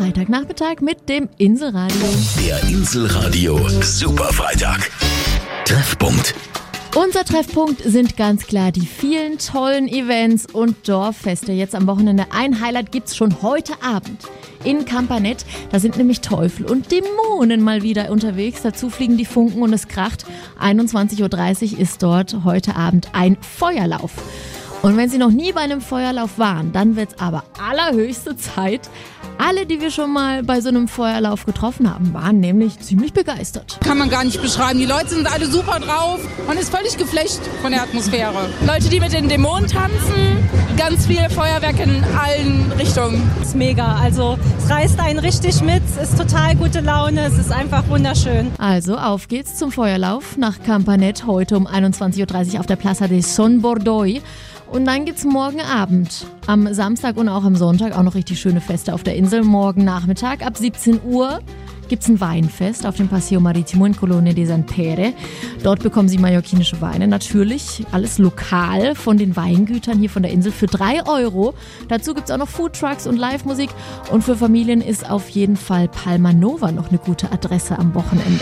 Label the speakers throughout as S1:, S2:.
S1: Freitagnachmittag mit dem Inselradio.
S2: Der Inselradio Superfreitag. Treffpunkt.
S1: Unser Treffpunkt sind ganz klar die vielen tollen Events und Dorffeste. Jetzt am Wochenende ein Highlight gibt's schon heute Abend in Campanet. Da sind nämlich Teufel und Dämonen mal wieder unterwegs. Dazu fliegen die Funken und es kracht. 21.30 Uhr ist dort heute Abend ein Feuerlauf. Und wenn Sie noch nie bei einem Feuerlauf waren, dann wird's aber allerhöchste Zeit. Alle, die wir schon mal bei so einem Feuerlauf getroffen haben, waren nämlich ziemlich begeistert.
S3: Kann man gar nicht beschreiben. Die Leute sind alle super drauf. Man ist völlig geflasht von der Atmosphäre. Leute, die mit den Dämonen tanzen, ganz viel Feuerwerk in allen Richtungen.
S4: Das ist mega. Also es reißt einen richtig mit. Es ist total gute Laune. Es ist einfach wunderschön.
S1: Also auf geht's zum Feuerlauf nach Campanet heute um 21.30 Uhr auf der Plaza de Son Bordoy. Und dann gibt's morgen Abend, am Samstag und auch am Sonntag auch noch richtig schöne Feste auf der Insel. Morgen Nachmittag ab 17 Uhr gibt's ein Weinfest auf dem Paseo Maritimo in Colonia de San Pere. Dort bekommen Sie mallorquinische Weine, natürlich alles lokal von den Weingütern hier von der Insel für 3 Euro. Dazu gibt's auch noch Foodtrucks und Live-Musik. Und für Familien ist auf jeden Fall Palma Nova noch eine gute Adresse am Wochenende.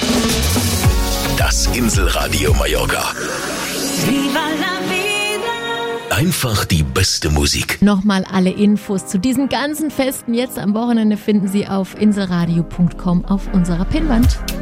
S2: Das Inselradio Mallorca.
S5: Viva la vida.
S2: Einfach die beste Musik.
S1: Nochmal alle Infos zu diesen ganzen Festen jetzt am Wochenende finden Sie auf inselradio.com auf unserer Pinnwand.